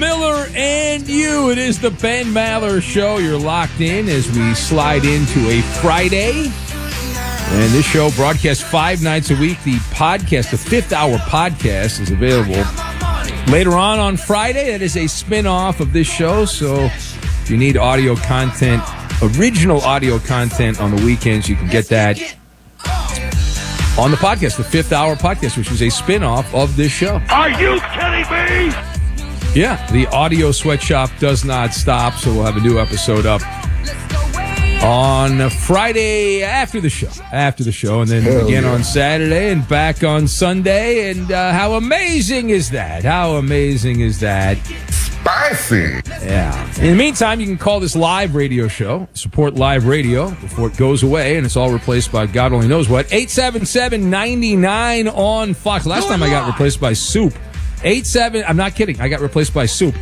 Miller and you. It is the Ben Maller Show. You're locked in as we slide into a Friday. And this show broadcasts 5 nights a week. The podcast, the fifth hour podcast, is available later on Friday. That is a spin-off of this show. So if you need audio content, original audio content on the weekends, you can get that on the podcast, the fifth hour podcast, which is a spin-off of this show. Are you kidding me? Yeah, the audio sweatshop does not stop, so we'll have a new episode up on Friday after the show, and then again on Saturday and back on Sunday. And how amazing is that? Spicy. Yeah. In the meantime, you can call this live radio show, support live radio before it goes away, and it's all replaced by God only knows what. 877-99 on Fox. Last time I got replaced by Soup. I'm not kidding. I got replaced by Soup.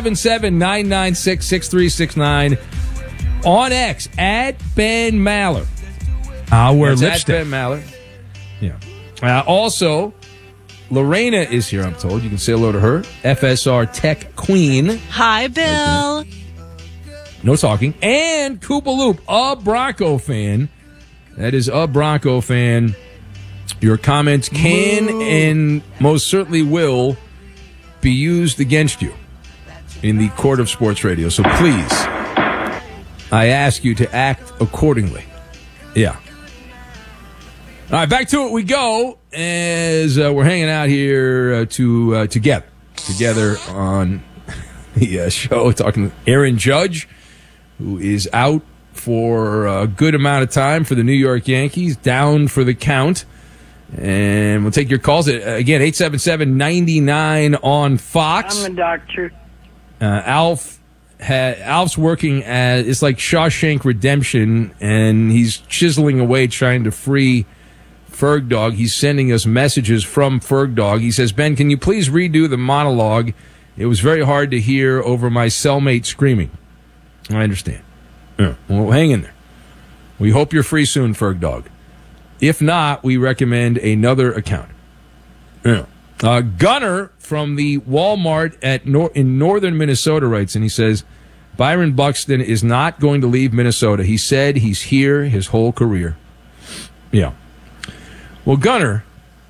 877-996-6369 on X at Ben Maller. I'll wear That's lipstick. at Ben Maller. Yeah. Also, Lorena is here, I'm told. You can say hello to her. FSR Tech Queen. Hi, Bill. No talking. And Koopa Loop, a Bronco fan. That is a Bronco fan. Your comments can and most certainly will be used against you in the court of sports radio. So please, I ask you to act accordingly. Yeah. All right, back to it we go as we're hanging out here together on the show, talking to Aaron Judge, who is out for a good amount of time for the New York Yankees, down for the count. And we'll take your calls. Again, 877-99 on Fox. I'm a doctor. Alf's working as, it's like Shawshank Redemption, and he's chiseling away trying to free Ferg Dog. He's sending us messages from Ferg Dog. He says, Ben, can you please redo the monologue? It was very hard to hear over my cellmate screaming. I understand. Yeah. Well, hang in there. We hope you're free soon, Ferg Dog. If not, we recommend another account. Yeah. Gunner from the Walmart in northern Minnesota writes, and he says, Byron Buxton is not going to leave Minnesota. He said he's here his whole career. Yeah. Well, Gunner,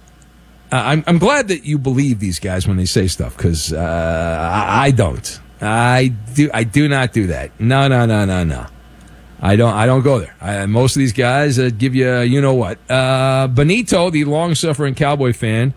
I'm glad that you believe these guys when they say stuff, because I don't. I do not do that. No. I don't go there. Most of these guys give you, you know what. Benito, the long-suffering Cowboy fan,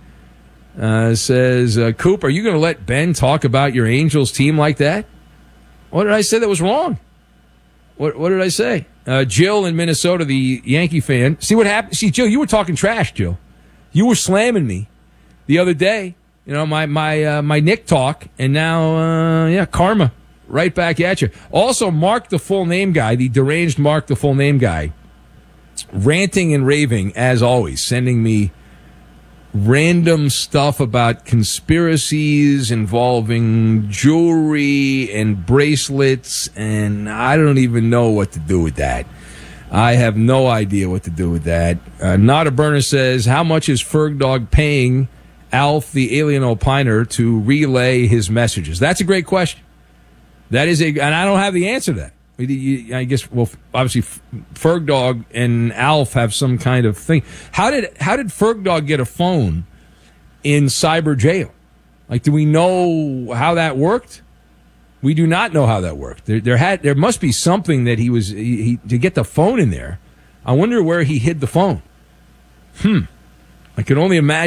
says, Coop, are you going to let Ben talk about your Angels team like that? What did I say that was wrong? What did I say? Jill in Minnesota, the Yankee fan. See what happened? See, Jill, you were talking trash, Jill. You were slamming me the other day. You know, my Nick talk, and now, karma. Right back at you. Also, Mark the full name guy, the deranged Mark the full name guy, ranting and raving, as always, sending me random stuff about conspiracies involving jewelry and bracelets, and I don't even know what to do with that. I have no idea what to do with that. Not a Burner says, how much is Ferg Dog paying Alf, the alien opiner, to relay his messages? That's a great question. That is and I don't have the answer to that. I guess, well, obviously, Ferg Dog and Alf have some kind of thing. How did Ferg Dog get a phone in cyber jail? Like, do we know how that worked? We do not know how that worked. There must be something that he to get the phone in there. I wonder where he hid the phone. I could only imagine.